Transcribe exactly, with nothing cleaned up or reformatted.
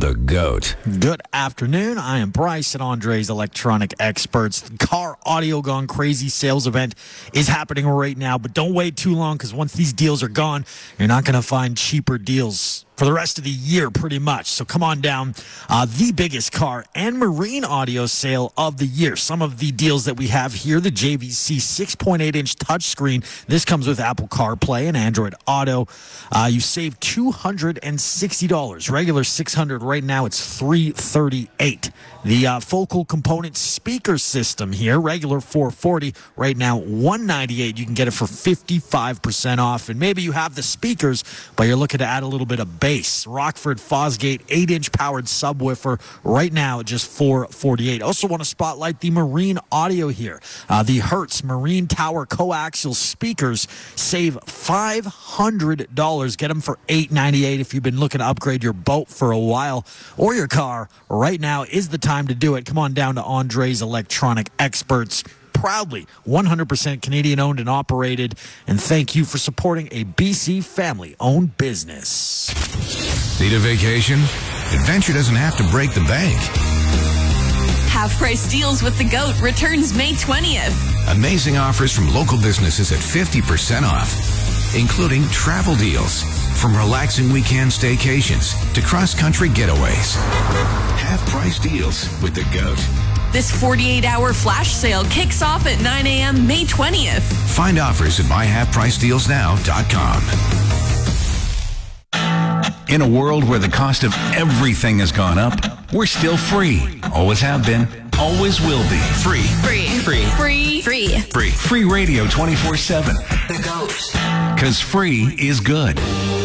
The GOAT. Good afternoon. I am Bryce at Andre's Electronic Experts. The Car Audio Gone Crazy sales event is happening right now, but don't wait too long because once these deals are gone, you're not going to find cheaper deals for the rest of the year, pretty much. So come on down. Uh, the biggest car and marine audio sale of the year. Some of the deals that we have here, the J V C six point eight inch touchscreen. This comes with Apple CarPlay and Android Auto. Uh, you save two hundred sixty dollars. Regular six hundred dollars right now, it's three hundred thirty-eight dollars. The uh, focal component speaker system here, regular four hundred forty dollars, right now one hundred ninety-eight dollars. You can get it for fifty-five percent off. And maybe you have the speakers, but you're looking to add a little bit of bass. Rockford Fosgate eight inch powered subwoofer, right now at just four hundred forty-eight dollars. Also want to spotlight the marine audio here. Uh, the Hertz Marine Tower coaxial speakers save five hundred dollars. Get them for eight hundred ninety-eight dollars if you've been looking to upgrade your boat for a while or your car. Right now is the time to do it. Come on down to Andre's Electronic Experts. Proudly one hundred percent Canadian owned and operated. And thank you for supporting a B C family owned business. Need a vacation? Adventure doesn't have to break the bank. Half price deals with the GOAT returns May twentieth. Amazing offers from local businesses at fifty percent off, including travel deals. From relaxing weekend staycations to cross-country getaways. Half-price deals with the GOAT. This forty-eight hour flash sale kicks off at nine a.m. May twentieth. Find offers at my half price deals now dot com. In a world where the cost of everything has gone up, we're still free. Always have been. Always will be. Free. Free. Free. Free. Free. Free. Free radio twenty-four seven. The GOAT. Because free is good.